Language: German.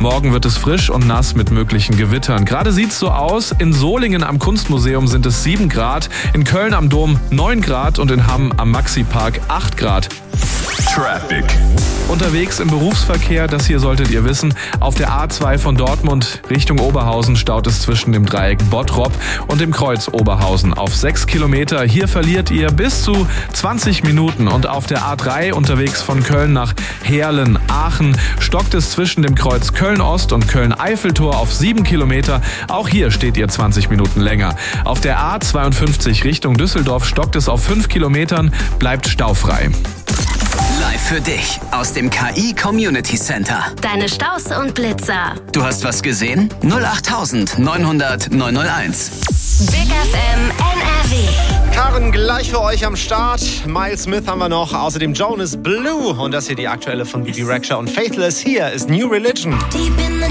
Morgen wird es frisch und nass mit möglichen Gewittern. Gerade sieht's so aus. In Solingen am Kunstmuseum sind es 7 Grad, in Köln am Dom 9 Grad und in Hamm am Maxi-Park 8 Grad. Traffic. Unterwegs im Berufsverkehr, das hier solltet ihr wissen, auf der A2 von Dortmund Richtung Oberhausen staut es zwischen dem Dreieck Bottrop und dem Kreuz Oberhausen auf 6 Kilometer. Hier verliert ihr bis zu 20 Minuten und auf der A3 unterwegs von Köln nach Heerlen-Aachen stockt es zwischen dem Kreuz Köln-Ost und Köln-Eiffeltor auf 7 Kilometer. Auch hier steht ihr 20 Minuten länger. Auf der A52 Richtung Düsseldorf stockt es auf 5 Kilometern, bleibt staufrei. Live für dich aus dem KI Community Center. Deine Staus und Blitzer. Du hast was gesehen? 08900 901. Big FM NRW. Karen, gleich für euch am Start. Miles Smith haben wir noch, außerdem Jonas Blue und das hier die aktuelle von Bebe Rexha und Faithless. Hier ist New Religion. Deep in the